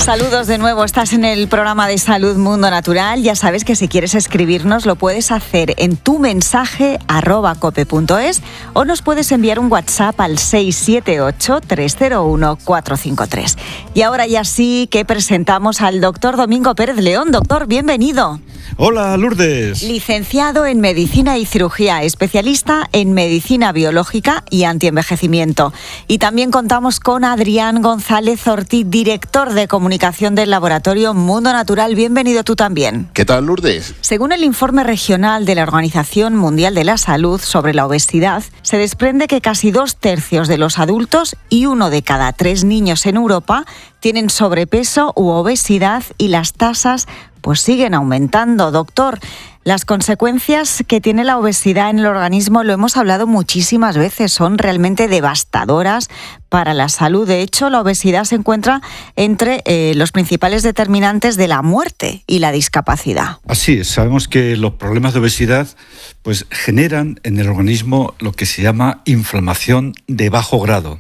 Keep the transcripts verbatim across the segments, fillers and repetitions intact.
Saludos de nuevo, estás en el programa de Salud Mundo Natural. Ya sabes que si quieres escribirnos lo puedes hacer en tu mensaje arroba cope punto es o nos puedes enviar un WhatsApp al seis siete ocho, tres cero uno, cuatro cinco tres. Y ahora ya sí que presentamos al doctor Domingo Pérez León. Doctor, bienvenido. Hola, Lourdes. Licenciado en Medicina y Cirugía, especialista en Medicina Biológica y Antienvejecimiento. Y también contamos con Adrián González Ortiz, director de Comunicación del Laboratorio Mundo Natural. Bienvenido tú también. ¿Qué tal, Lourdes? Según el informe regional de la Organización Mundial de la Salud sobre la obesidad, se desprende que casi dos tercios de los adultos y uno de cada tres niños en Europa tienen sobrepeso u obesidad y las tasas pues siguen aumentando. Doctor, las consecuencias que tiene la obesidad en el organismo, lo hemos hablado muchísimas veces, son realmente devastadoras para la salud. De hecho, la obesidad se encuentra entre eh, los principales determinantes de la muerte y la discapacidad. Así es, sabemos que los problemas de obesidad pues, generan en el organismo lo que se llama inflamación de bajo grado.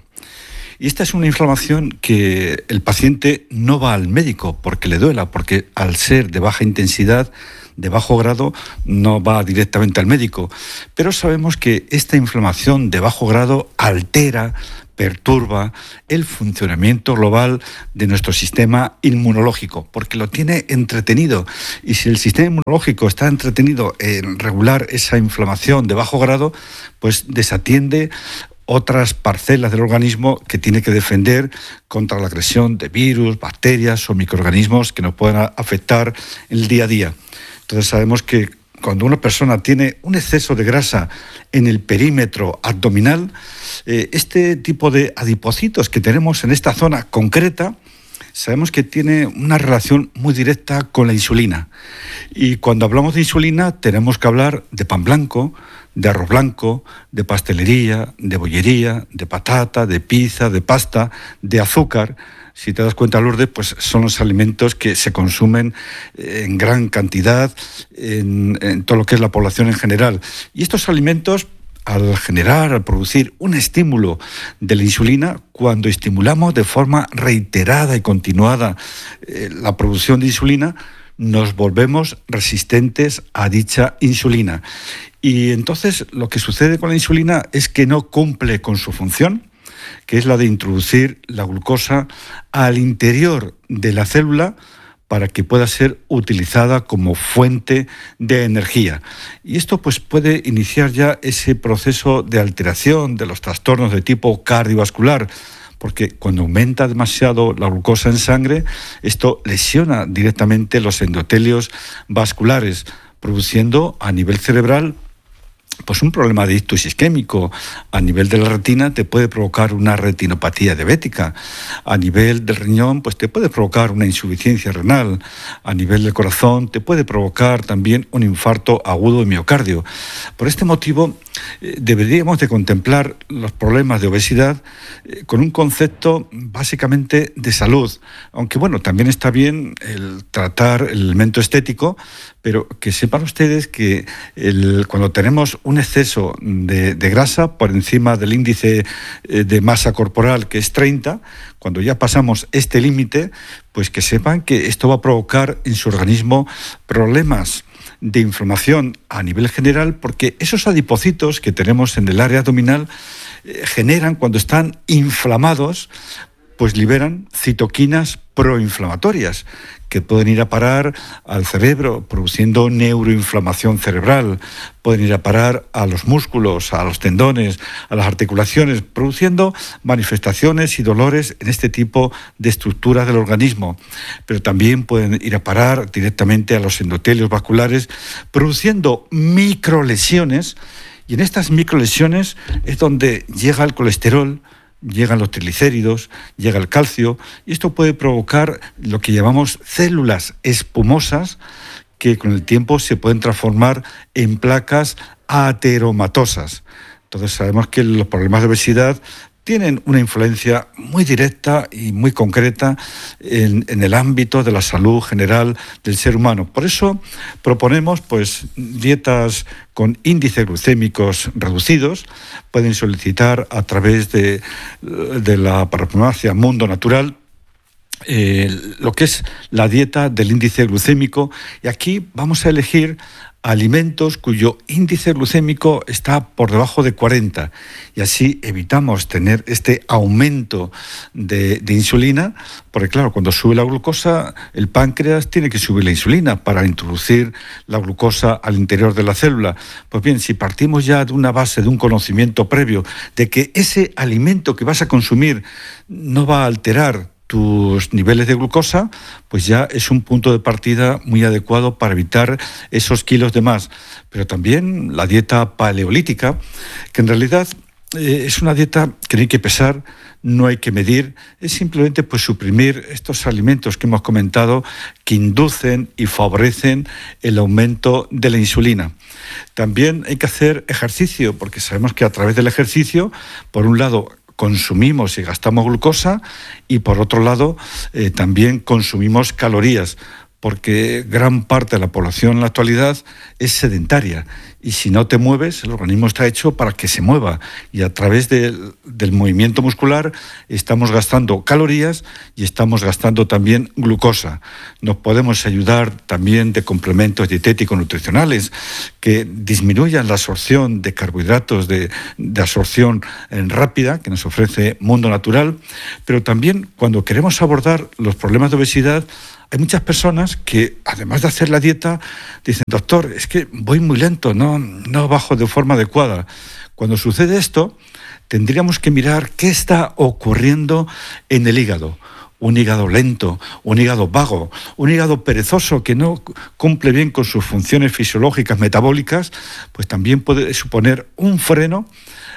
Y esta es una inflamación que el paciente no va al médico porque le duela, porque al ser de baja intensidad, de bajo grado, no va directamente al médico. Pero sabemos que esta inflamación de bajo grado altera, perturba el funcionamiento global de nuestro sistema inmunológico, porque lo tiene entretenido. Y si el sistema inmunológico está entretenido en regular esa inflamación de bajo grado, pues desatiende otras parcelas del organismo que tiene que defender contra la agresión de virus, bacterias o microorganismos que nos puedan afectar en el día a día. Entonces sabemos que cuando una persona tiene un exceso de grasa en el perímetro abdominal, eh, este tipo de adipocitos que tenemos en esta zona concreta, sabemos que tiene una relación muy directa con la insulina. Y cuando hablamos de insulina tenemos que hablar de pan blanco, de arroz blanco, de pastelería, de bollería, de patata, de pizza, de pasta, de azúcar. Si te das cuenta, Lourdes, pues son los alimentos que se consumen en gran cantidad en, en todo lo que es la población en general. Y estos alimentos, al generar, al producir un estímulo de la insulina, cuando estimulamos de forma reiterada y continuada eh, la producción de insulina, nos volvemos resistentes a dicha insulina. Y entonces lo que sucede con la insulina es que no cumple con su función, que es la de introducir la glucosa al interior de la célula para que pueda ser utilizada como fuente de energía. Y esto pues puede iniciar ya ese proceso de alteración de los trastornos de tipo cardiovascular, porque cuando aumenta demasiado la glucosa en sangre, esto lesiona directamente los endotelios vasculares, produciendo a nivel cerebral pues un problema de ictus isquémico. A nivel de la retina te puede provocar una retinopatía diabética. A nivel del riñón pues te puede provocar una insuficiencia renal. A nivel del corazón te puede provocar también un infarto agudo de miocardio. Por este motivo eh, deberíamos de contemplar los problemas de obesidad eh, con un concepto básicamente de salud. Aunque bueno, también está bien el tratar el elemento estético, pero que sepan ustedes que el, cuando tenemos un exceso de, de grasa por encima del índice de masa corporal, que es treinta, cuando ya pasamos este límite, pues que sepan que esto va a provocar en su organismo problemas de inflamación a nivel general, porque esos adipocitos que tenemos en el área abdominal eh, generan, cuando están inflamados, pues liberan citoquinas proinflamatorias que pueden ir a parar al cerebro produciendo neuroinflamación cerebral, pueden ir a parar a los músculos, a los tendones, a las articulaciones, produciendo manifestaciones y dolores en este tipo de estructuras del organismo. Pero también pueden ir a parar directamente a los endotelios vasculares, produciendo microlesiones, y en estas microlesiones es donde llega el colesterol, llegan los triglicéridos, llega el calcio, y esto puede provocar lo que llamamos células espumosas que con el tiempo se pueden transformar en placas ateromatosas. Entonces sabemos que los problemas de obesidad tienen una influencia muy directa y muy concreta en, en el ámbito de la salud general del ser humano. Por eso proponemos pues dietas con índices glucémicos reducidos. Pueden solicitar a través de, de la farmacia Mundo Natural eh, lo que es la dieta del índice glucémico, y aquí vamos a elegir alimentos cuyo índice glucémico está por debajo de cuarenta, y así evitamos tener este aumento de, de insulina, porque claro, cuando sube la glucosa, el páncreas tiene que subir la insulina para introducir la glucosa al interior de la célula. Pues bien, si partimos ya de una base, de un conocimiento previo, de que ese alimento que vas a consumir no va a alterar tus niveles de glucosa, pues ya es un punto de partida muy adecuado para evitar esos kilos de más. Pero también la dieta paleolítica, que en realidad eh, es una dieta que no hay que pesar, no hay que medir, es simplemente pues suprimir estos alimentos que hemos comentado que inducen y favorecen el aumento de la insulina. También hay que hacer ejercicio, porque sabemos que a través del ejercicio, por un lado, consumimos y gastamos glucosa, y por otro lado eh, también consumimos calorías, porque gran parte de la población en la actualidad es sedentaria, y si no te mueves, el organismo está hecho para que se mueva, y a través de, del movimiento muscular estamos gastando calorías y estamos gastando también glucosa. Nos podemos ayudar también de complementos dietéticos nutricionales que disminuyan la absorción de carbohidratos de, de absorción rápida que nos ofrece Mundo Natural, pero también cuando queremos abordar los problemas de obesidad, hay muchas personas que, además de hacer la dieta, dicen: doctor, es que voy muy lento, no, no bajo de forma adecuada. Cuando sucede esto, tendríamos que mirar qué está ocurriendo en el hígado. Un hígado lento, un hígado vago, un hígado perezoso que no cumple bien con sus funciones fisiológicas metabólicas, pues también puede suponer un freno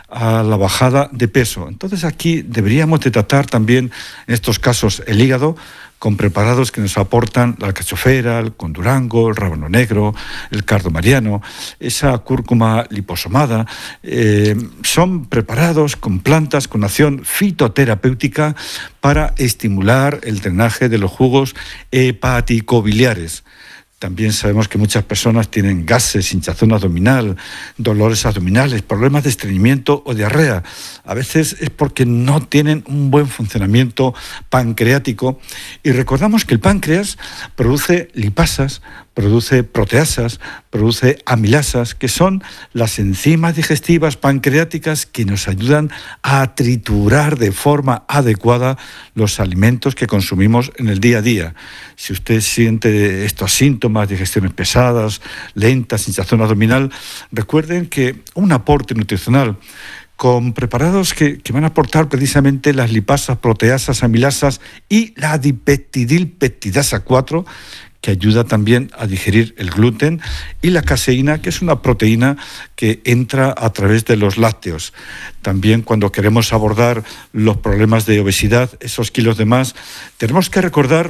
a la bajada de peso. Entonces aquí deberíamos de tratar también, en estos casos, el hígado con preparados que nos aportan la alcachofera, el condurango, el rábano negro, el cardo mariano, esa cúrcuma liposomada. Eh, son preparados con plantas con acción fitoterapéutica para estimular el drenaje de los jugos hepaticobiliares. También sabemos que muchas personas tienen gases, hinchazón abdominal, dolores abdominales, problemas de estreñimiento o diarrea. A veces es porque no tienen un buen funcionamiento pancreático. Y recordamos que el páncreas produce lipasas, produce proteasas, produce amilasas, que son las enzimas digestivas pancreáticas que nos ayudan a triturar de forma adecuada los alimentos que consumimos en el día a día. Si usted siente estos síntomas, digestiones pesadas, lentas, hinchazón abdominal, recuerden que un aporte nutricional con preparados que, que van a aportar precisamente las lipasas, proteasas, amilasas y la dipeptidilpeptidasa cuatro, que ayuda también a digerir el gluten, y la caseína, que es una proteína que entra a través de los lácteos. También cuando queremos abordar los problemas de obesidad, esos kilos de más, tenemos que recordar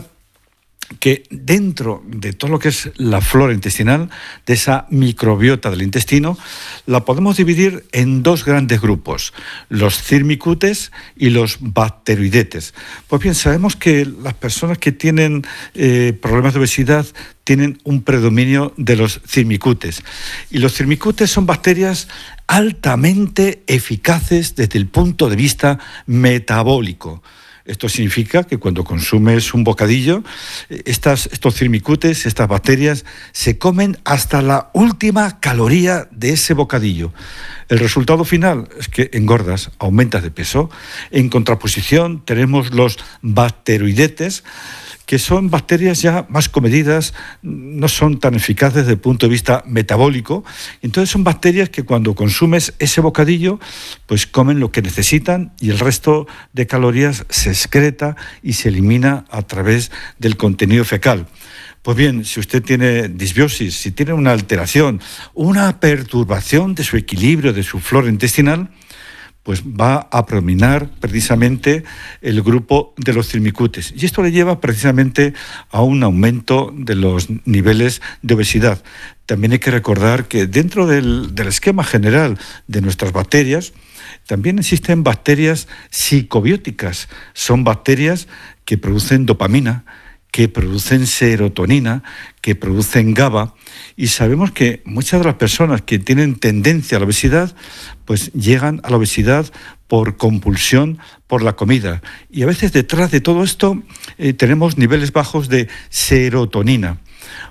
que dentro de todo lo que es la flora intestinal, de esa microbiota del intestino, la podemos dividir en dos grandes grupos, los firmicutes y los bacteroidetes. Pues bien, sabemos que las personas que tienen eh, problemas de obesidad tienen un predominio de los firmicutes, y los firmicutes son bacterias altamente eficaces desde el punto de vista metabólico. Esto significa que cuando consumes un bocadillo, estas, estos firmicutes, estas bacterias, se comen hasta la última caloría de ese bocadillo. El resultado final es que engordas, aumentas de peso. En contraposición tenemos los bacteroidetes, que son bacterias ya más comedidas, no son tan eficaces desde el punto de vista metabólico. Entonces son bacterias que cuando consumes ese bocadillo, pues comen lo que necesitan, y el resto de calorías se excreta y se elimina a través del contenido fecal. Pues bien, si usted tiene disbiosis, si tiene una alteración, una perturbación de su equilibrio, de su flora intestinal, pues va a predominar precisamente el grupo de los firmicutes. Y esto le lleva precisamente a un aumento de los niveles de obesidad. También hay que recordar que dentro del, del esquema general de nuestras bacterias, también existen bacterias psicobióticas. Son bacterias que producen dopamina, que producen serotonina, que producen GABA, y sabemos que muchas de las personas que tienen tendencia a la obesidad, pues llegan a la obesidad por compulsión por la comida. Y a veces detrás de todo esto eh, tenemos niveles bajos de serotonina,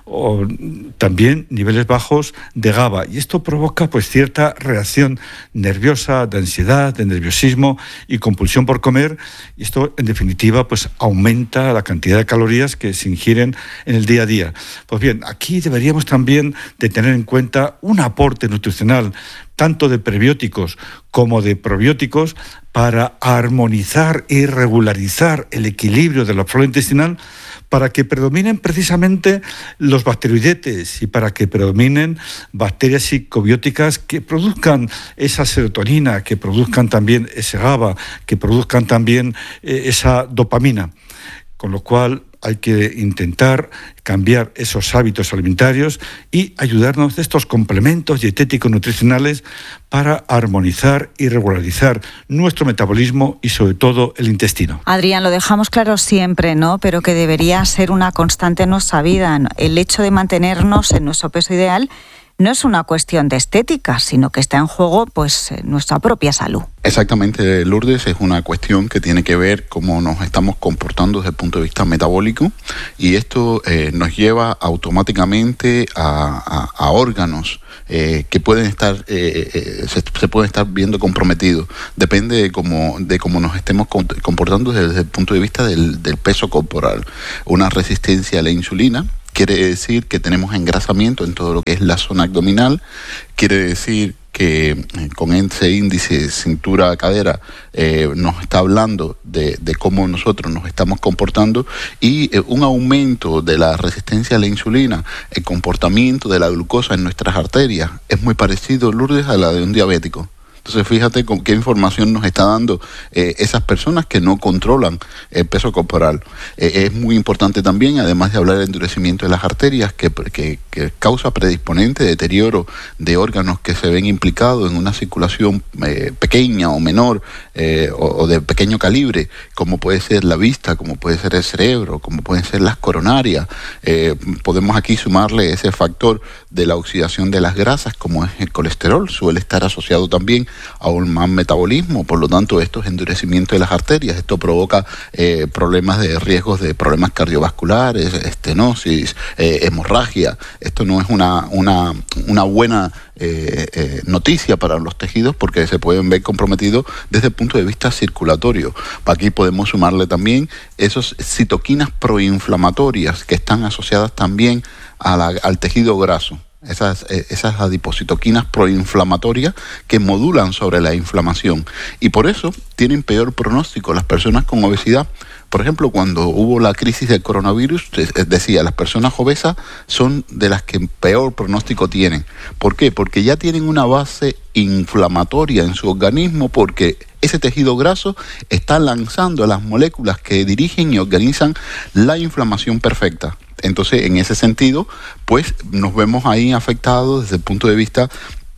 o también niveles bajos de GABA, y esto provoca pues cierta reacción nerviosa, de ansiedad, de nerviosismo y compulsión por comer, y esto en definitiva pues aumenta la cantidad de calorías que se ingieren en el día a día. Pues bien, aquí deberíamos también de tener en cuenta un aporte nutricional tanto de prebióticos como de probióticos para armonizar y regularizar el equilibrio de la flora intestinal, para que predominen precisamente los bacteroidetes y para que predominen bacterias psicobióticas que produzcan esa serotonina, que produzcan también ese GABA, que produzcan también eh, esa dopamina. Con lo cual hay que intentar cambiar esos hábitos alimentarios y ayudarnos de estos complementos dietéticos nutricionales para armonizar y regularizar nuestro metabolismo y sobre todo el intestino. Adrián, lo dejamos claro siempre, ¿no? Pero que debería ser una constante en nuestra vida, ¿no? El hecho de mantenernos en nuestro peso ideal no es una cuestión de estética, sino que está en juego pues nuestra propia salud. Exactamente, Lourdes, es una cuestión que tiene que ver cómo nos estamos comportando desde el punto de vista metabólico, y esto eh, nos lleva automáticamente a, a, a órganos eh, que pueden estar eh, eh, se, se pueden estar viendo comprometidos. Depende de cómo de cómo nos estemos comportando desde, desde el punto de vista del, del peso corporal. Una resistencia a la insulina quiere decir que tenemos engrasamiento en todo lo que es la zona abdominal, quiere decir que con ese índice cintura-cadera eh, nos está hablando de, de cómo nosotros nos estamos comportando, y eh, un aumento de la resistencia a la insulina, el comportamiento de la glucosa en nuestras arterias es muy parecido, Lourdes, a la de un diabético. Entonces fíjate con qué información nos está dando eh, esas personas que no controlan el peso corporal. Eh, es muy importante también, además de hablar del endurecimiento de las arterias, que, que, que causa predisponente deterioro de órganos que se ven implicados en una circulación eh, pequeña o menor eh, o, o de pequeño calibre, como puede ser la vista, como puede ser el cerebro, como pueden ser las coronarias. Eh, podemos aquí sumarle ese factor de la oxidación de las grasas, como es el colesterol, suele estar asociado también a un más metabolismo. Por lo tanto, esto es endurecimiento de las arterias, esto provoca eh, problemas de riesgos de problemas cardiovasculares, estenosis, eh, hemorragia. Esto no es una, una, una buena eh, eh, noticia para los tejidos, porque se pueden ver comprometidos desde el punto de vista circulatorio. Aquí podemos sumarle también esas citoquinas proinflamatorias que están asociadas también a la, al tejido graso. Esas, esas adipocitoquinas proinflamatorias que modulan sobre la inflamación, y por eso tienen peor pronóstico las personas con obesidad. Por ejemplo, cuando hubo la crisis del coronavirus, decía, las personas obesas son de las que peor pronóstico tienen. ¿Por qué? Porque ya tienen una base inflamatoria en su organismo, porque ese tejido graso está lanzando las moléculas que dirigen y organizan la inflamación perfecta. Entonces, en ese sentido, pues nos vemos ahí afectados desde el punto de vista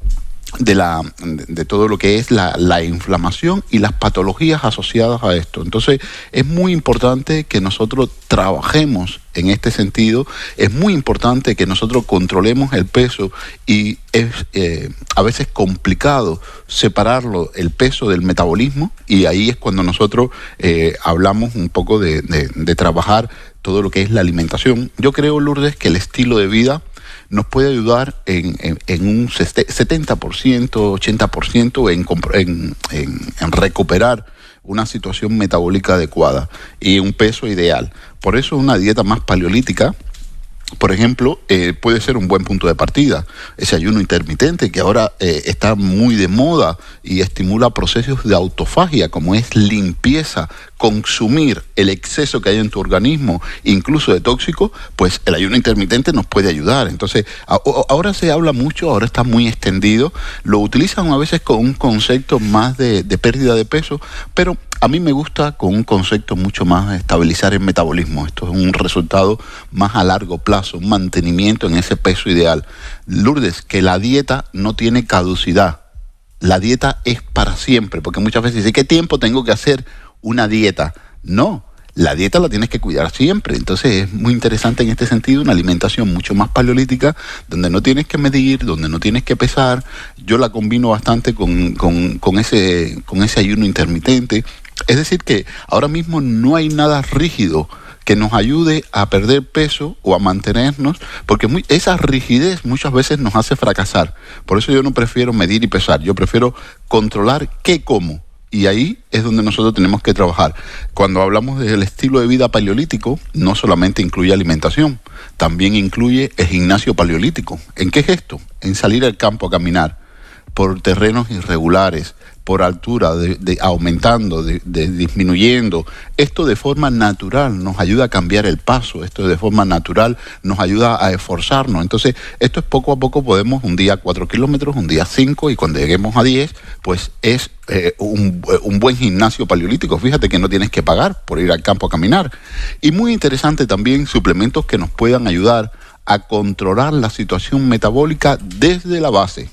de la de todo lo que es la, la inflamación y las patologías asociadas a esto. Entonces, es muy importante que nosotros trabajemos en este sentido, es muy importante que nosotros controlemos el peso, y es eh, a veces complicado separarlo, el peso del metabolismo, y ahí es cuando nosotros eh, hablamos un poco de, de, de trabajar todo lo que es la alimentación. Yo creo, Lourdes, que el estilo de vida nos puede ayudar en, en, en un setenta por ciento, ochenta por ciento en, en, en, en recuperar una situación metabólica adecuada y un peso ideal. Por eso una dieta más paleolítica, por ejemplo, eh, puede ser un buen punto de partida. Ese ayuno intermitente que ahora eh, está muy de moda y estimula procesos de autofagia, como es limpieza, consumir el exceso que hay en tu organismo, incluso de tóxico, pues el ayuno intermitente nos puede ayudar. Entonces, a, ahora se habla mucho, ahora está muy extendido, lo utilizan a veces con un concepto más de, de pérdida de peso, pero a mí me gusta con un concepto mucho más de estabilizar el metabolismo. Esto es un resultado más a largo plazo, un mantenimiento en ese peso ideal. Lourdes, que la dieta no tiene caducidad. La dieta es para siempre, porque muchas veces dicen, ¿qué tiempo tengo que hacer una dieta? No, la dieta la tienes que cuidar siempre. Entonces es muy interesante en este sentido una alimentación mucho más paleolítica, donde no tienes que medir, donde no tienes que pesar. Yo la combino bastante con, con, con, ese, con ese ayuno intermitente. Es decir que ahora mismo no hay nada rígido que nos ayude a perder peso o a mantenernos, porque muy, esa rigidez muchas veces nos hace fracasar. Por eso yo no prefiero medir y pesar, yo prefiero controlar qué como. Y ahí es donde nosotros tenemos que trabajar. Cuando hablamos del estilo de vida paleolítico, no solamente incluye alimentación, también incluye el gimnasio paleolítico. ¿En qué es esto? En salir al campo a caminar por terrenos irregulares, por altura, de, de, aumentando, de, de, disminuyendo. Esto de forma natural nos ayuda a cambiar el paso, esto de forma natural nos ayuda a esforzarnos. Entonces, esto es poco a poco, podemos un día cuatro kilómetros, un día cinco, y cuando lleguemos a diez, pues es eh, un, un buen gimnasio paleolítico. Fíjate que no tienes que pagar por ir al campo a caminar. Y muy interesante también suplementos que nos puedan ayudar a controlar la situación metabólica desde la base.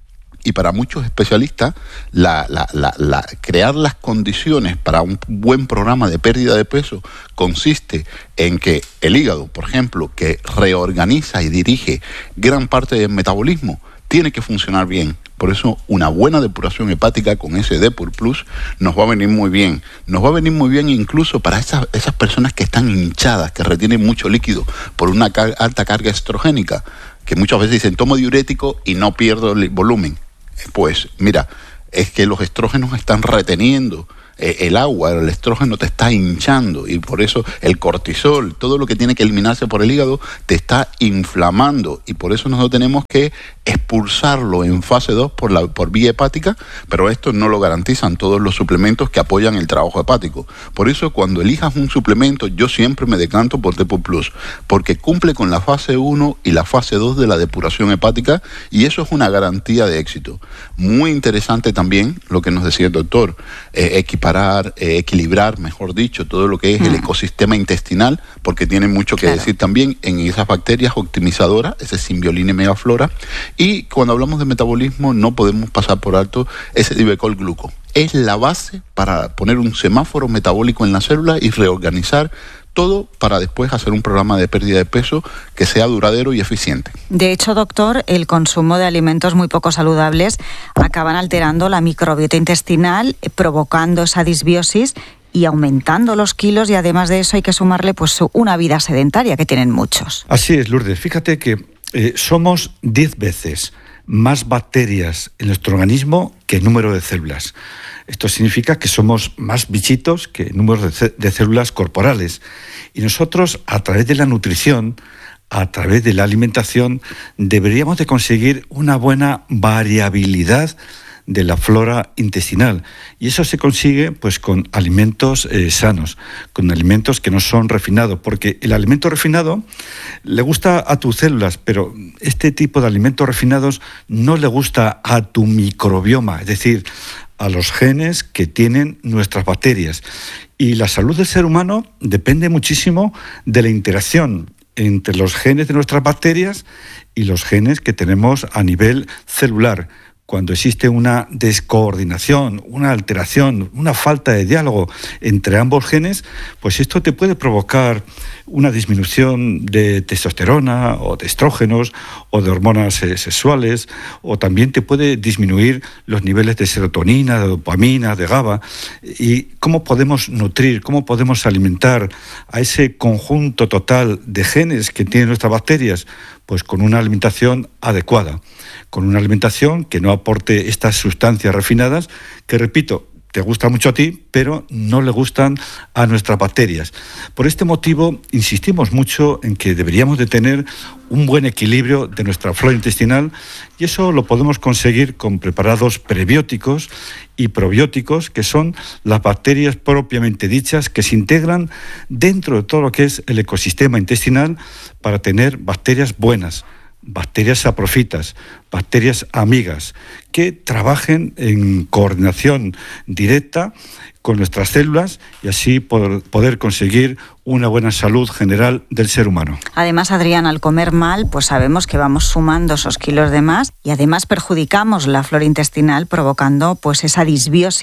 Y para muchos especialistas, la, la, la, la, crear las condiciones para un buen programa de pérdida de peso consiste en que el hígado, por ejemplo, que reorganiza y dirige gran parte del metabolismo, tiene que funcionar bien. Por eso una buena depuración hepática con ese Depur Plus nos va a venir muy bien. Nos va a venir muy bien incluso para esas, esas personas que están hinchadas, que retienen mucho líquido por una car- alta carga estrogénica, que muchas veces dicen tomo diurético y no pierdo el volumen. Pues mira, es que los estrógenos están reteniendo eh, el agua, el estrógeno te está hinchando, y por eso el cortisol, todo lo que tiene que eliminarse por el hígado, te está inflamando, y por eso nosotros tenemos que expulsarlo en fase dos por, la, por vía hepática, pero esto no lo garantizan todos los suplementos que apoyan el trabajo hepático. Por eso cuando elijas un suplemento, yo siempre me decanto por Depur Plus, porque cumple con la fase uno y la fase dos de la depuración hepática, y eso es una garantía de éxito. Muy interesante también lo que nos decía el doctor, eh, equiparar, eh, equilibrar, mejor dicho, todo lo que es mm. el ecosistema intestinal, porque tiene mucho que claro. decir también en esas bacterias optimizadoras, ese Symbiolina y Megaflora. Y cuando hablamos de metabolismo no podemos pasar por alto ese Divecol Gluco. Es la base para poner un semáforo metabólico en la célula y reorganizar todo para después hacer un programa de pérdida de peso que sea duradero y eficiente. De hecho, doctor, el consumo de alimentos muy poco saludables acaban alterando la microbiota intestinal, provocando esa disbiosis y aumentando los kilos, y además de eso hay que sumarle pues una vida sedentaria que tienen muchos. Así es, Lourdes. Fíjate que eh, somos diez veces más bacterias en nuestro organismo que número de células. Esto significa que somos más bichitos que número de, c- de células corporales. Y nosotros, a través de la nutrición, a través de la alimentación, deberíamos de conseguir una buena variabilidad de la flora intestinal, y eso se consigue pues con alimentos eh, sanos, con alimentos que no son refinados, porque el alimento refinado le gusta a tus células, pero este tipo de alimentos refinados no le gusta a tu microbioma, es decir, a los genes que tienen nuestras bacterias. Y la salud del ser humano depende muchísimo de la interacción entre los genes de nuestras bacterias y los genes que tenemos a nivel celular. Cuando existe una descoordinación, una alteración, una falta de diálogo entre ambos genes, pues esto te puede provocar una disminución de testosterona o de estrógenos o de hormonas eh, sexuales, o también te puede disminuir los niveles de serotonina, de dopamina, de GABA. ¿Y cómo podemos nutrir, cómo podemos alimentar a ese conjunto total de genes que tienen nuestras bacterias? Pues con una alimentación adecuada, con una alimentación que no aporte estas sustancias refinadas que, repito, te gustan mucho a ti, pero no le gustan a nuestras bacterias. Por este motivo, insistimos mucho en que deberíamos de tener un buen equilibrio de nuestra flora intestinal, y eso lo podemos conseguir con preparados prebióticos y probióticos, que son las bacterias propiamente dichas que se integran dentro de todo lo que es el ecosistema intestinal para tener bacterias buenas, bacterias saprofitas, bacterias amigas, que trabajen en coordinación directa con nuestras células y así poder conseguir una buena salud general del ser humano. Además, Adrián, al comer mal, pues sabemos que vamos sumando esos kilos de más, y además perjudicamos la flora intestinal provocando pues esa disbiosis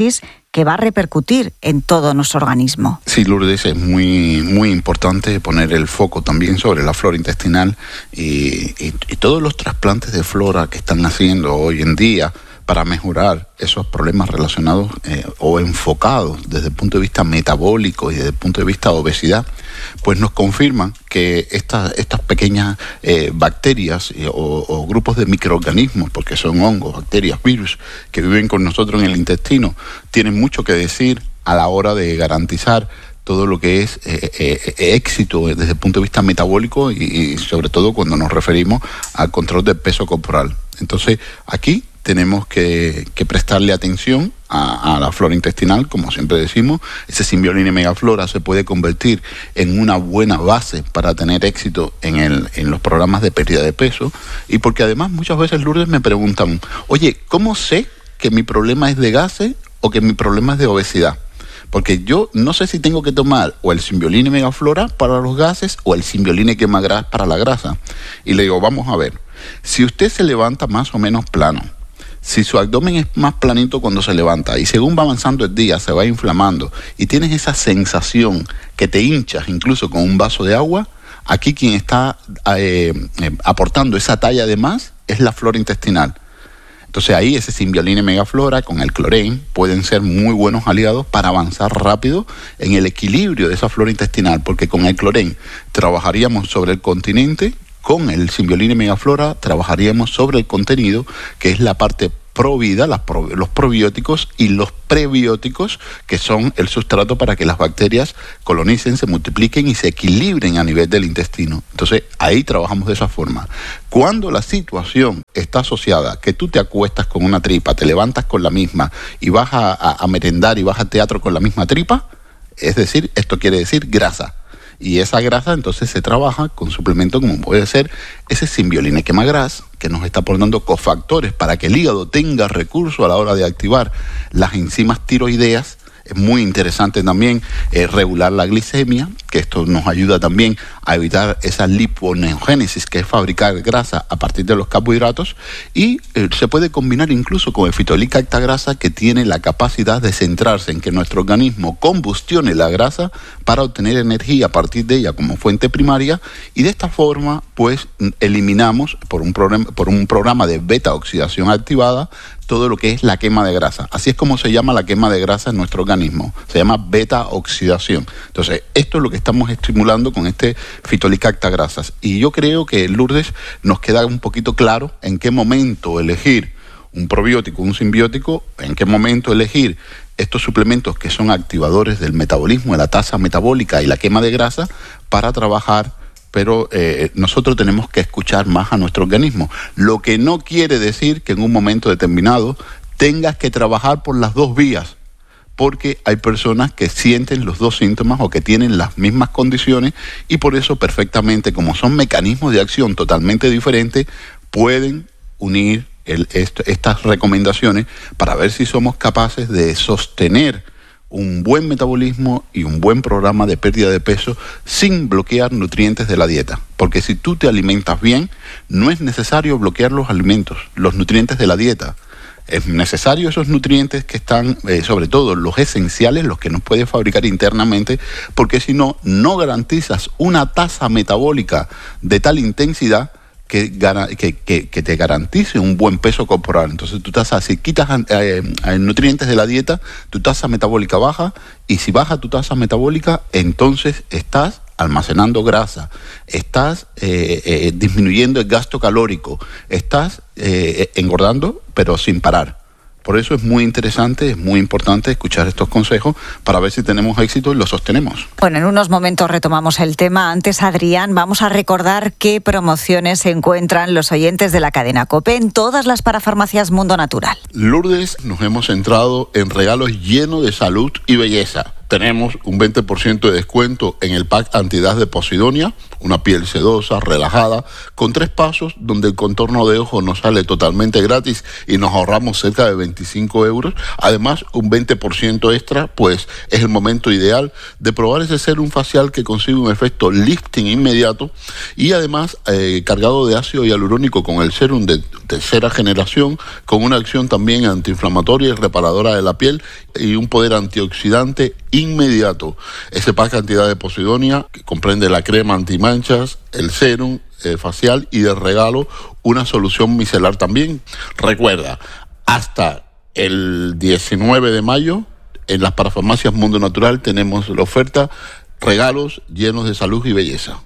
que va a repercutir en todo nuestro organismo. Sí, Lourdes, es muy, muy importante poner el foco también sobre la flora intestinal y, y, y todos los trasplantes de flora que están haciendo hoy en día para mejorar esos problemas relacionados eh, o enfocados desde el punto de vista metabólico y desde el punto de vista de obesidad, pues nos confirman que estas, estas pequeñas eh, bacterias eh, o, o grupos de microorganismos, porque son hongos, bacterias, virus, que viven con nosotros en el intestino, tienen mucho que decir a la hora de garantizar todo lo que es eh, eh, éxito desde el punto de vista metabólico y, y sobre todo cuando nos referimos al control del peso corporal. Entonces, aquí tenemos que, que prestarle atención a, a la flora intestinal, como siempre decimos. Ese Symbiolina megaflora se puede convertir en una buena base para tener éxito en, el, en los programas de pérdida de peso. Y porque además muchas veces, Lourdes, me preguntan, oye, ¿cómo sé que mi problema es de gases o que mi problema es de obesidad? Porque yo no sé si tengo que tomar o el Symbiolina megaflora para los gases o el Symbiolina quemagras para la grasa. Y le digo, vamos a ver, si usted se levanta más o menos plano, si su abdomen es más planito cuando se levanta y según va avanzando el día se va inflamando y tienes esa sensación que te hinchas incluso con un vaso de agua, aquí quien está eh, eh, aportando esa talla de más es la flora intestinal. Entonces ahí ese Symbiolina megaflora con el clorén pueden ser muy buenos aliados para avanzar rápido en el equilibrio de esa flora intestinal, porque con el clorén trabajaríamos sobre el continente, con el Symbiolina megaflora trabajaríamos sobre el contenido, que es la parte provida, las pro, los probióticos y los prebióticos, que son el sustrato para que las bacterias colonicen, se multipliquen y se equilibren a nivel del intestino. Entonces, ahí trabajamos de esa forma. Cuando la situación está asociada, que tú te acuestas con una tripa, te levantas con la misma y vas a, a, a merendar y vas al teatro con la misma tripa, es decir, esto quiere decir grasa. Y esa grasa entonces se trabaja con suplementos como puede ser ese Symbiolina quemagras, que nos está aportando cofactores para que el hígado tenga recurso a la hora de activar las enzimas tiroideas. Es muy interesante también eh, regular la glicemia, que esto nos ayuda también a evitar esa liponeogénesis, que es fabricar grasa a partir de los carbohidratos, y eh, se puede combinar incluso con el fitolicactagrasa, que tiene la capacidad de centrarse en que nuestro organismo combustione la grasa para obtener energía a partir de ella como fuente primaria, y de esta forma pues eliminamos por un programa, por un programa de beta oxidación activada todo lo que es la quema de grasa. Así es como se llama la quema de grasa en nuestro organismo. Se llama beta oxidación. Entonces, esto es lo que estamos estimulando con este fitolicactagrasas. Y yo creo que, Lourdes, nos queda un poquito claro en qué momento elegir un probiótico, un simbiótico, en qué momento elegir estos suplementos que son activadores del metabolismo, de la tasa metabólica y la quema de grasa para trabajar. Pero eh, nosotros tenemos que escuchar más a nuestro organismo, lo que no quiere decir que en un momento determinado tengas que trabajar por las dos vías, porque hay personas que sienten los dos síntomas o que tienen las mismas condiciones y por eso perfectamente, como son mecanismos de acción totalmente diferentes, pueden unir el, est- estas recomendaciones para ver si somos capaces de sostener un buen metabolismo y un buen programa de pérdida de peso sin bloquear nutrientes de la dieta. Porque si tú te alimentas bien, no es necesario bloquear los alimentos, los nutrientes de la dieta. Es necesario esos nutrientes que están, eh, sobre todo los esenciales, los que nos puedes fabricar internamente, porque si no, no garantizas una tasa metabólica de tal intensidad Que, que, que, que te garantice un buen peso corporal. Entonces tu tasa, si quitas eh, nutrientes de la dieta, tu tasa metabólica baja, y si baja tu tasa metabólica, entonces estás almacenando grasa, estás eh, eh, disminuyendo el gasto calórico, estás eh, engordando, pero sin parar. Por eso es muy interesante, es muy importante escuchar estos consejos para ver si tenemos éxito y lo sostenemos. Bueno, en unos momentos retomamos el tema. Antes, Adrián, vamos a recordar qué promociones se encuentran los oyentes de la cadena COPE en todas las parafarmacias Mundo Natural. Lourdes, nos hemos centrado en regalos llenos de salud y belleza. tenemos un veinte por ciento de descuento en el pack antiedad de Posidonia, una piel sedosa, relajada, con tres pasos, donde el contorno de ojo nos sale totalmente gratis y nos ahorramos cerca de veinticinco euros. Además, un veinte por ciento extra, pues es el momento ideal de probar ese serum facial que consigue un efecto lifting inmediato y además eh, cargado de ácido hialurónico con el serum de tercera generación, con una acción también antiinflamatoria y reparadora de la piel y un poder antioxidante inmediato. Ese pack antiedad de Posidonia, que comprende la crema antimanchas, el serum eh, facial y de regalo una solución micelar también. Recuerda, hasta el diecinueve de mayo en las parafarmacias Mundo Natural tenemos la oferta regalos llenos de salud y belleza.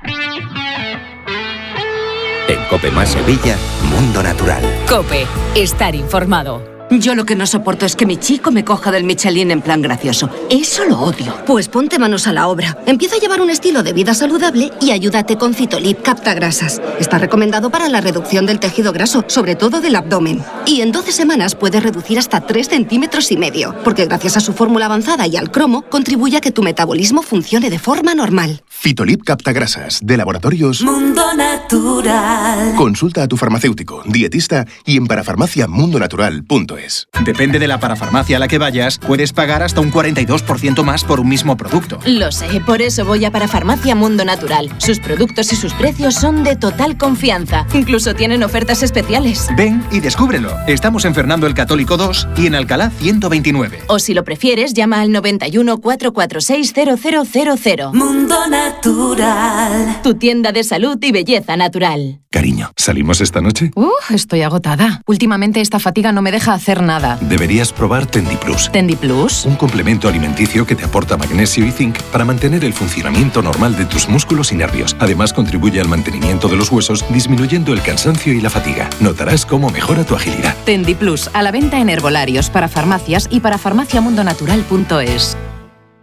En COPE más Sevilla, Mundo Natural. COPE, estar informado. Yo lo que no soporto es que mi chico me coja del Michelin en plan gracioso. Eso lo odio. Pues ponte manos a la obra. Empieza a llevar un estilo de vida saludable y ayúdate con Cytolip Captagrasas. Está recomendado para la reducción del tejido graso, sobre todo del abdomen. Y en doce semanas puedes reducir hasta tres centímetros y medio, porque gracias a su fórmula avanzada y al cromo, contribuye a que tu metabolismo funcione de forma normal. Cytolip Captagrasas, de Laboratorios Mundo Natural. Consulta a tu farmacéutico, dietista y en parafarmacia mundo natural punto es. Depende de la parafarmacia a la que vayas, puedes pagar hasta un cuarenta y dos por ciento más por un mismo producto. Lo sé, por eso voy a Parafarmacia Mundo Natural. Sus productos y sus precios son de total confianza. Incluso tienen ofertas especiales. Ven y descúbrelo. Estamos en Fernando el Católico dos y en Alcalá ciento veintinueve. O si lo prefieres, llama al noventa y uno, cuatrocientos cuarenta y seis, cero cero cero cero. Mundo Natural. Tu tienda de salud y belleza natural. Cariño, ¿salimos esta noche? Uh, estoy agotada. Últimamente esta fatiga no me deja hacer nada. Deberías probar TendiPlus. ¿TendiPlus? Un complemento alimenticio que te aporta magnesio y zinc para mantener el funcionamiento normal de tus músculos y nervios. Además, contribuye al mantenimiento de los huesos, disminuyendo el cansancio y la fatiga. Notarás cómo mejora tu agilidad. TendiPlus, a la venta en herbolarios, para farmacias y para farmacia mundo natural punto es.